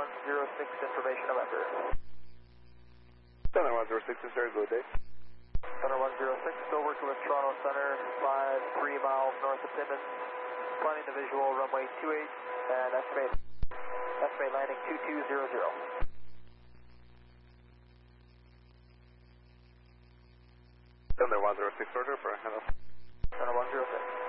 106 information November. Center 106 is very good, Dave. Center 106, still working with Toronto Center, 3 miles north of Timmins. Planning the visual, runway 28, and estimate landing 2200. Center 106 order for handoff. Center 106.